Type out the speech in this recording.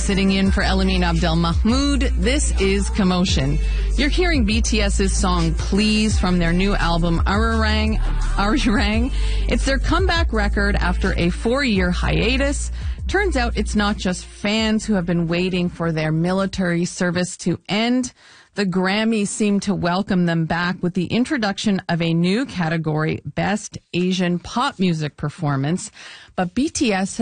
Sitting in for Elamine Abdel Mahmoud, this is Commotion. You're hearing BTS's song Please from their new album Arirang. It's their comeback record after a 4-year hiatus. Turns out it's not just fans who have been waiting for their military service to end. The Grammys seem to welcome them back with the introduction of a new category, Best Asian Pop Music Performance. But BTS